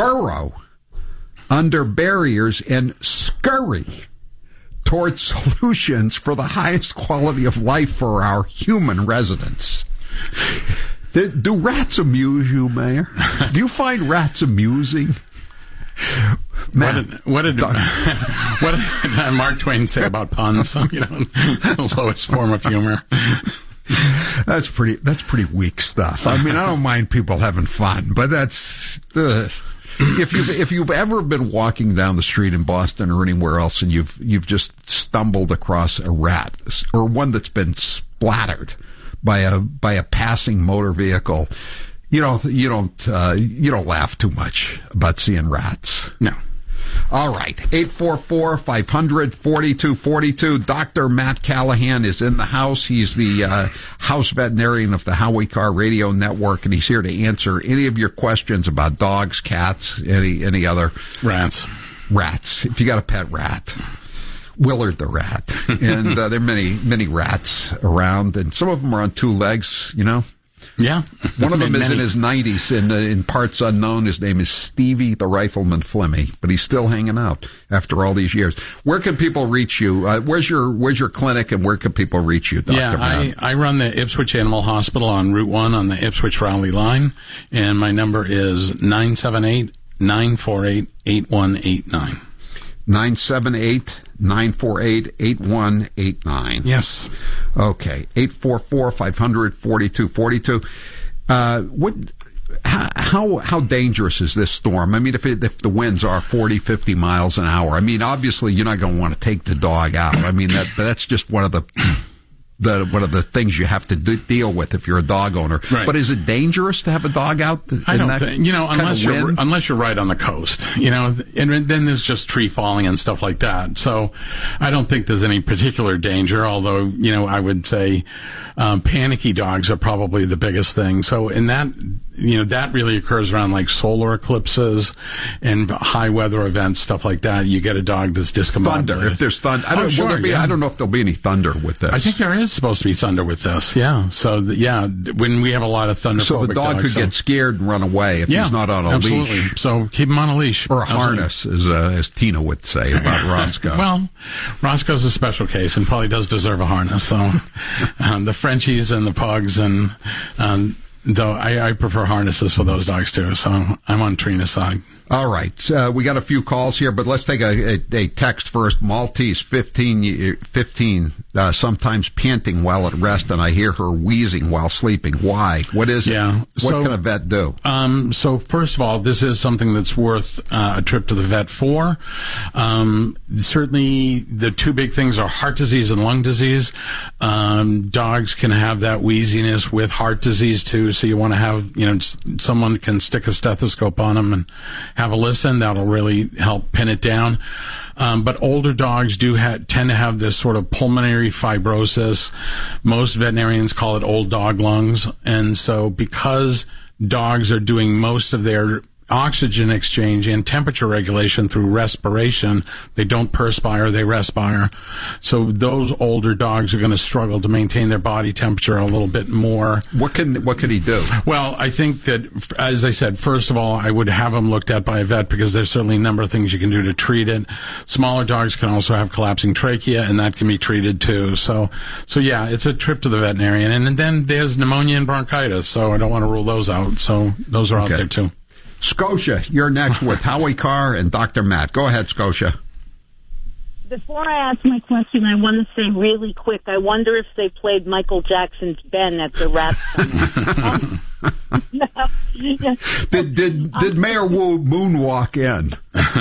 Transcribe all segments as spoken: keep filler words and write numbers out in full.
burrow under barriers and scurry towards solutions for the highest quality of life for our human residents. Do, do rats amuse you, Mayor? Do you find rats amusing? Man, what did, what did, what did uh, Mark Twain say about puns? You know, the lowest form of humor. That's pretty. That's pretty weak stuff. I mean, I don't mind people having fun, but that's uh, if you if you've ever been walking down the street in Boston or anywhere else, and you've you've just stumbled across a rat or one that's been splattered by a by a passing motor vehicle. You don't, you don't, uh, you don't laugh too much about seeing rats. No. All right. eight four four, five hundred, forty-two forty-two. Doctor Matt Callahan is in the house. He's the, uh, house veterinarian of the Howie Carr Radio Network, and he's here to answer any of your questions about dogs, cats, any, any other. Rats. Rats. If you got a pet rat. Willard the rat. And, uh, there are many, many rats around, and some of them are on two legs, you know. Yeah. One of them Many. is in his nineties, and uh, in parts unknown. His name is Stevie the Rifleman Flemmy, but he's still hanging out after all these years. Where can people reach you? Uh, where's your Where's your clinic, and where can people reach you, Doctor Yeah, Matt? I, I run the Ipswich Animal Hospital on Route one on the Ipswich-Raleigh line, and my number is nine seven eight, nine four eight, eight one eight nine. nine seven eight, nine four eight, eight one eight nine. Yes. Okay. eight four four, five hundred, forty-two forty-two. Uh, what, how, how dangerous is this storm? I mean, if it, if the winds are forty, fifty miles an hour, I mean, obviously you're not going to want to take the dog out. I mean, that, that's just one of the, the, one of the things you have to do, deal with if you're a dog owner. Right. But is it dangerous to have a dog out? I don't that think, you know, unless you're, wind? unless you're right on the coast, you know, and then there's just tree falling and stuff like that. So I don't think there's any particular danger, although, you know, I would say, um, panicky dogs are probably the biggest thing. So in that, you know, that really occurs around like solar eclipses and high weather events, stuff like that. You get a dog that's discombobulated. Thunder. If there's thunder, I don't, oh, sure, will there be, yeah. I don't know if there'll be any thunder with this. I think there is supposed to be thunder with this. Yeah. So the, yeah, when we have a lot of thunder, so the dog dogs, could so. get scared and run away if yeah, he's not on a absolutely. leash. So keep him on a leash Or a absolutely. harness, as uh, as Tina would say about Roscoe. Well, Roscoe's a special case and probably does deserve a harness. So um, the Frenchies and the pugs and um, though I, I prefer harnesses for those dogs too. So I'm on Trina's side. All right. Uh, we got a few calls here, but let's take a, a, a text first. Maltese, fifteen, fifteen uh, sometimes panting while at rest, and I hear her wheezing while sleeping. Why? What is it? Yeah. What So, can a vet do? Um, so first of all, this is something that's worth uh, a trip to the vet for. Um, certainly the two big things are heart disease and lung disease. Um, dogs can have that wheeziness with heart disease too, so you want to have, you know, someone can stick a stethoscope on them and have a listen. That'll really help pin it down. Um, but older dogs do ha- tend to have this sort of pulmonary fibrosis. Most veterinarians call it old dog lungs. And so because dogs are doing most of their oxygen exchange and temperature regulation through respiration, they don't perspire, they respire. So those older dogs are going to struggle to maintain their body temperature a little bit more. What can what can he do? Well, I think that, as I said, first of all, I would have them looked at by a vet because there's certainly a number of things you can do to treat it. Smaller dogs can also have collapsing trachea, and that can be treated too. So, so yeah, it's a trip to the veterinarian. And, and then there's pneumonia and bronchitis, so I don't want to rule those out. So those are Okay. out there too. Scotia, you're next with Howie Carr and Doctor Matt. Go ahead, Scotia. Before I ask my question, I want to say really quick, I wonder if they played Michael Jackson's Ben at the Rat um, no, yeah. Did did did Mayor Wu moonwalk in?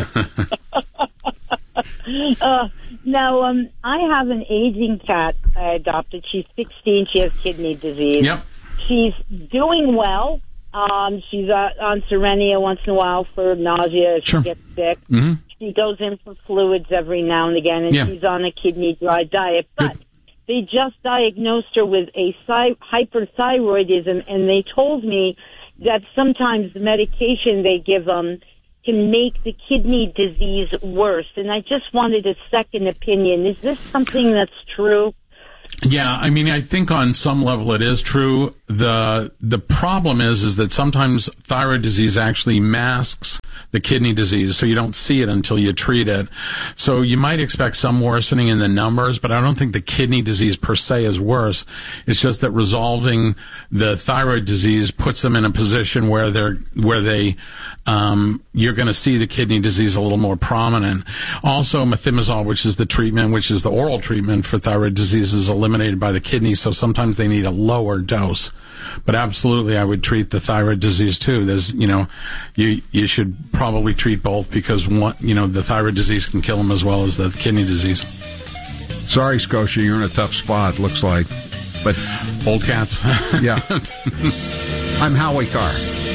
uh, now, um, I have an aging cat I adopted. She's sixteen. She has kidney disease. Yep. She's doing well. Um, she's uh, on Serenia once in a while for nausea if Sure. she gets sick. Mm-hmm. She goes in for fluids every now and again, and Yeah. she's on a kidney dry diet. But Good. they just diagnosed her with a sy- hyperthyroidism, and they told me that sometimes the medication they give them can make the kidney disease worse. And I just wanted a second opinion. Is this something that's true? Yeah, I mean, I think on some level it is true. the the problem is is that sometimes thyroid disease actually masks the kidney disease, so you don't see it until you treat it. So you might expect some worsening in the numbers, but I don't think the kidney disease per se is worse. It's just that resolving the thyroid disease puts them in a position where they're where they um, you're going to see the kidney disease a little more prominent. Also, methimazole, which is the treatment, which is the oral treatment for thyroid disease, is eliminated by the kidney, so sometimes they need a lower dose. But absolutely, I would treat the thyroid disease too. There's, you know, you you should probably treat both, because one, you know, the thyroid disease can kill them as well as the kidney disease. Sorry, Scotia, you're in a tough spot, looks like. But old cats. Yeah. I'm Howie Carr.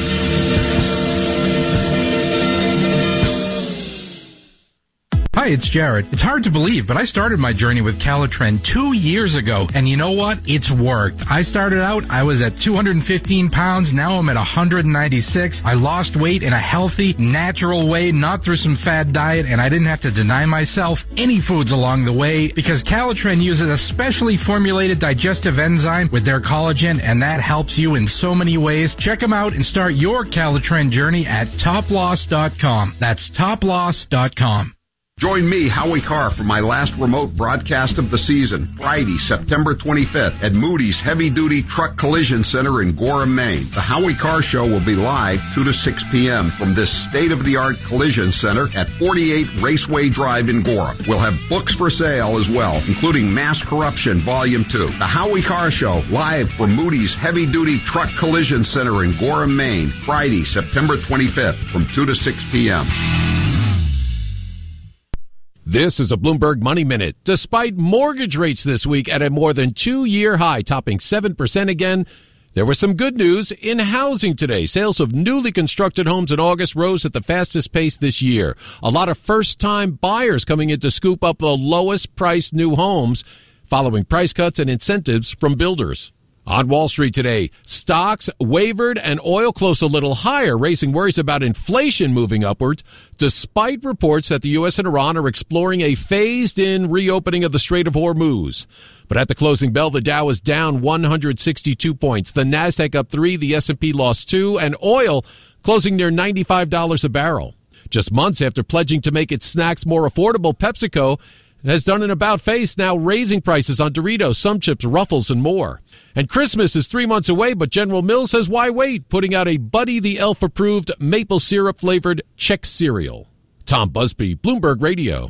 Hi, it's Jared. It's hard to believe, but I started my journey with Calitren two years ago, and you know what? It's worked. I started out, I was at two hundred fifteen pounds, now I'm at one hundred ninety-six. I lost weight in a healthy, natural way, not through some fad diet, and I didn't have to deny myself any foods along the way, because Calitren uses a specially formulated digestive enzyme with their collagen, and that helps you in so many ways. Check them out and start your Calitren journey at top loss dot com. That's top loss dot com. Join me, Howie Carr, for my last remote broadcast of the season, Friday, September twenty-fifth, at Moody's Heavy Duty Truck Collision Center in Gorham, Maine. The Howie Carr Show will be live two to six p.m. from this state-of-the-art collision center at forty-eight Raceway Drive in Gorham. We'll have books for sale as well, including Mass Corruption Volume two. The Howie Carr Show, live from Moody's Heavy Duty Truck Collision Center in Gorham, Maine, Friday, September twenty-fifth, from two to six p.m. This is a Bloomberg Money Minute. Despite mortgage rates this week at a more than two-year high, topping seven percent again, there was some good news in housing today. Sales of newly constructed homes in August rose at the fastest pace this year. A lot of first-time buyers coming in to scoop up the lowest-priced new homes, following price cuts and incentives from builders. On Wall Street today, stocks wavered and oil closed a little higher, raising worries about inflation moving upwards, despite reports that the U S and Iran are exploring a phased-in reopening of the Strait of Hormuz. But at the closing bell, the Dow is down one hundred sixty-two points. The Nasdaq up three, the S and P lost two, and oil closing near ninety-five dollars a barrel. Just months after pledging to make its snacks more affordable, PepsiCo has done an about-face, now raising prices on Doritos, some chips, Ruffles, and more. And Christmas is three months away, but General Mills says why wait, putting out a Buddy the Elf-approved maple syrup-flavored Chex cereal. Tom Busby, Bloomberg Radio.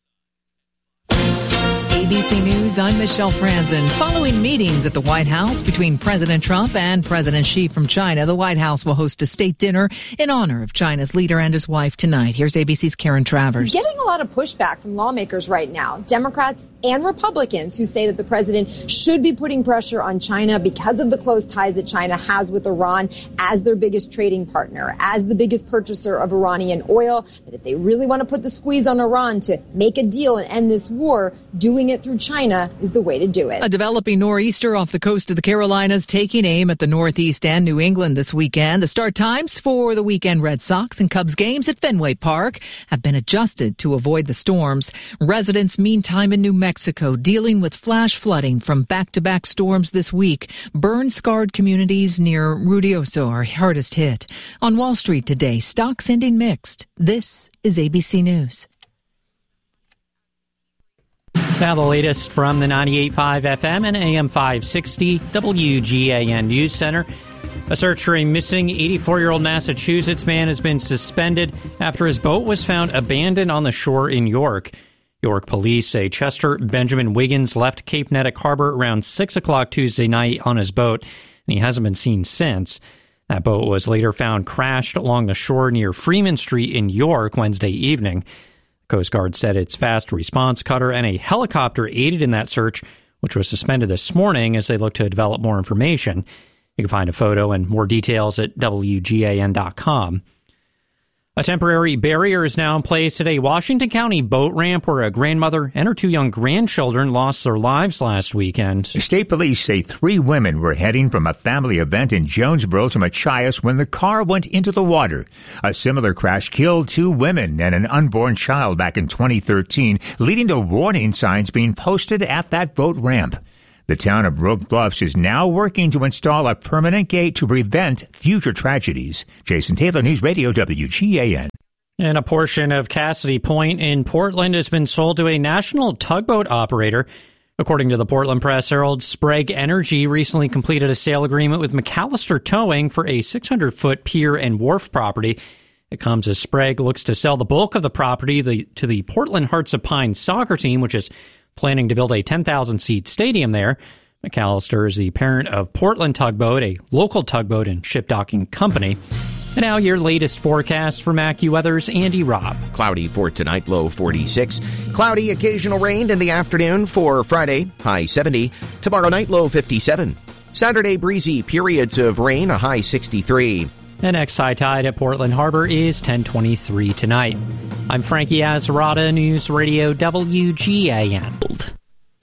A B C News, I'm Michelle Franzen. Following meetings at the White House between President Trump and President Xi from China, the White House will host a state dinner in honor of China's leader and his wife tonight. Here's A B C's Karen Travers. He's getting a lot of pushback from lawmakers right now, Democrats and Republicans, who say that the president should be putting pressure on China because of the close ties that China has with Iran as their biggest trading partner, as the biggest purchaser of Iranian oil, that if they really want to put the squeeze on Iran to make a deal and end this war, doing it through China is the way to do it. A developing nor'easter off the coast of the Carolinas taking aim at the Northeast and New England this weekend. The start times for the weekend Red Sox and Cubs games at Fenway Park have been adjusted to avoid the storms. Residents, meantime, in New Mexico dealing with flash flooding from back-to-back storms this week. Burn-scarred communities near Ruidoso are hardest hit. On Wall Street today, stocks ending mixed. This is A B C News. Now the latest from the ninety-eight point five F M and A M five sixty W G A N News Center. A search for a missing eighty-four-year-old Massachusetts man has been suspended after his boat was found abandoned on the shore in York. York police say Chester Benjamin Wiggins left Cape Nettic Harbor around six o'clock Tuesday night on his boat, and he hasn't been seen since. That boat was later found crashed along the shore near Freeman Street in York Wednesday evening. Coast Guard said its fast response cutter and a helicopter aided in that search, which was suspended this morning as they look to develop more information. You can find a photo and more details at W G A N dot com. A temporary barrier is now in place at a Washington County boat ramp where a grandmother and her two young grandchildren lost their lives last weekend. State police say three women were heading from a family event in Jonesboro to Machias when the car went into the water. A similar crash killed two women and an unborn child back in twenty thirteen, leading to warning signs being posted at that boat ramp. The town of Brook Bluffs is now working to install a permanent gate to prevent future tragedies. Jason Taylor, News Radio W G A N. And a portion of Cassidy Point in Portland has been sold to a national tugboat operator. According to the Portland Press-Herald, Sprague Energy recently completed a sale agreement with McAllister Towing for a six hundred foot pier and wharf property. It comes as Sprague looks to sell the bulk of the property the, to the Portland Hearts of Pine soccer team, which is planning to build a ten thousand seat stadium there. McAllister is the parent of Portland Tugboat, a local tugboat and ship docking company. And now your latest forecast from AccuWeather's Andy Robb. Cloudy for tonight, low forty-six. Cloudy, occasional rain in the afternoon for Friday, high seventy. Tomorrow night, low fifty-seven. Saturday, breezy, periods of rain, a high sixty-three. The next high tide at Portland Harbor is ten twenty-three tonight. I'm Frankie Azarada, News Radio W G A N.